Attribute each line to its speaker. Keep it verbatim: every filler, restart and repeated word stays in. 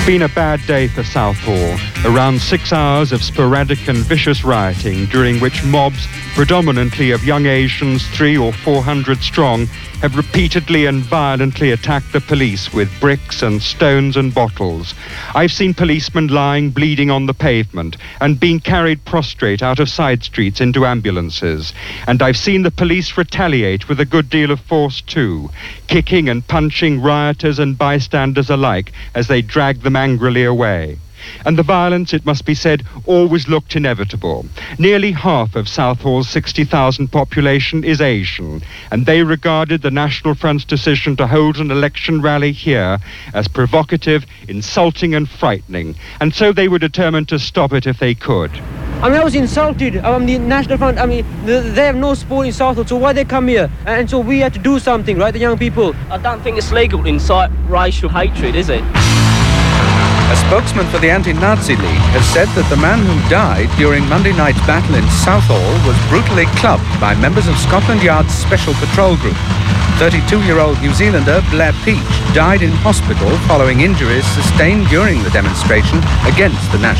Speaker 1: Been a bad day for Southall. Around six hours of sporadic and vicious rioting, during which mobs, predominantly of young Asians, three or four hundred strong, have repeatedly and violently attacked the police with bricks and stones and bottles. I've seen policemen lying bleeding on the pavement and being carried prostrate out of side streets into ambulances. And I've seen the police retaliate with a good deal of force too, kicking and punching rioters and bystanders alike as they drag them angrily away. And the violence, it must be said, always looked inevitable. Nearly half of Southall's sixty thousand population is Asian, and they regarded the National Front's decision to hold an election rally here as provocative, insulting and frightening, and so they were determined to stop it if they could.
Speaker 2: I mean, I was insulted. I mean, the National Front, I mean, they have no support in Southall, so why they come here? And so we had to do something, right, the young people?
Speaker 3: I don't think it's legal to incite racial hatred, is it?
Speaker 4: A spokesman for the Anti-Nazi League has said that the man who died during Monday night's battle in Southall was brutally clubbed by members of Scotland Yard's Special Patrol Group. thirty-two-year-old New Zealander Blair Peach died in hospital following injuries sustained during the demonstration against the National